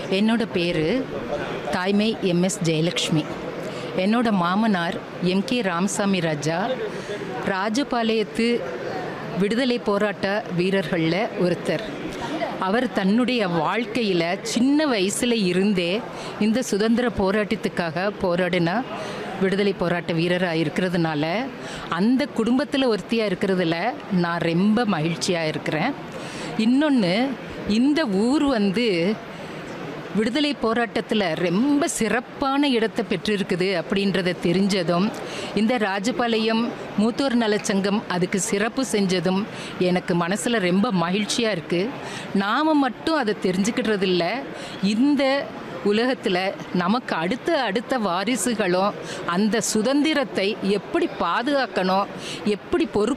என்னோட பேர் தாய்மை எம்எஸ் ஜெயலக்ஷ்மி. என்னோட மாமனார் எம்கே ராமசாமி ராஜா ராஜபாளையத்து விடுதலை போராட்ட வீரர்களில் ஒருத்தர். அவர் தன்னுடைய வாழ்க்கையில் சின்ன வயசில் இருந்தே இந்த சுதந்திர போராட்டத்துக்காக போராடின விடுதலை போராட்ட வீரராக இருக்கிறதுனால அந்த குடும்பத்தில் ஒருத்தியாக இருக்கிறதுல நான் ரொம்ப மகிழ்ச்சியாக இருக்கிறேன். இன்னொன்று, இந்த ஊர் விடுதலை போராட்டத்தில் ரொம்ப சிறப்பான இடத்தை பெற்றிருக்குது அப்படின்றத தெரிஞ்சதும், இந்த ராஜபாளையம் மூத்தோர் நலச்சங்கம் அதுக்கு சிறப்பு செஞ்சதும் எனக்கு மனசில் ரொம்ப மகிழ்ச்சியாக இருக்குது. நாம் மட்டும் அதை தெரிஞ்சுக்கிட்டதில்ல, இந்த உலகத்தில் நமக்கு அடுத்த வாரிசுகளும் அந்த சுதந்திரத்தை எப்படி பாதுகாக்கணும், எப்படி